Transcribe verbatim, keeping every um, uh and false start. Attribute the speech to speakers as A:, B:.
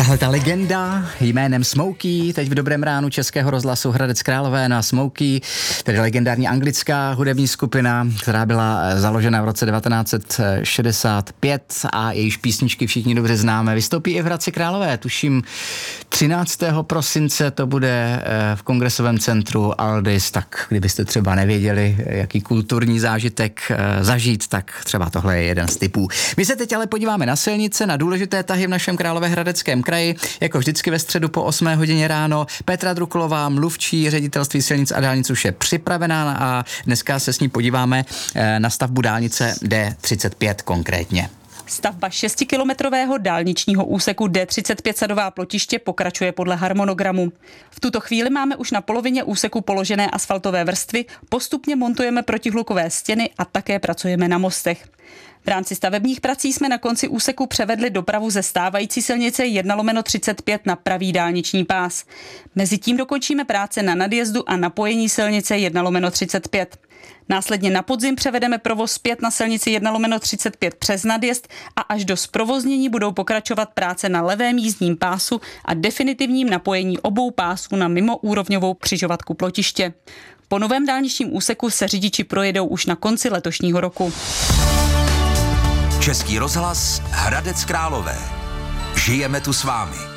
A: Tahle ta legenda jménem Smokey, teď v Dobrém ránu Českého rozhlasu Hradec Králové na Smokey, tedy legendární anglická hudební skupina, která byla založena v roce devatenáct set šedesát pět a jejíž písničky všichni dobře známe. Vystoupí i v Hradci Králové, tuším třináctého prosince to bude v Kongresovém centru Aldis, tak kdybyste třeba nevěděli, jaký kulturní zážitek zažít, tak třeba tohle je jeden z typů. My se teď ale podíváme na silnice, na důležité tahy v našem Královéhradeckém kraji, jako vždycky ve středu po osmé hodině ráno. Petra Drukulová, mluvčí Ředitelství silnic a dálnic, už je připravená a dneska se s ní podíváme na stavbu dálnice D třicet pět konkrétně.
B: Stavba šestikilometrového dálničního úseku D třicet pět Sadová Plottiště pokračuje podle harmonogramu. V tuto chvíli máme už na polovině úseku položené asfaltové vrstvy, postupně montujeme protihlukové stěny a také pracujeme na mostech. V rámci stavebních prací jsme na konci úseku převedli dopravu ze stávající silnice jedna lomeno třicet pět na pravý dálniční pás. Mezitím dokončíme práce na nadjezdu a napojení silnice jedna lomeno třicet pět. Následně na podzim převedeme provoz zpět na silnici jedna lomeno třicet pět přes nadjezd a až do zprovoznění budou pokračovat práce na levém jízdním pásu a definitivním napojení obou pásů na mimoúrovňovou křižovatku Plottiště. Po novém dálničním úseku se řidiči projedou už na konci letošního roku.
C: Český rozhlas Hradec Králové. Žijeme tu s vámi.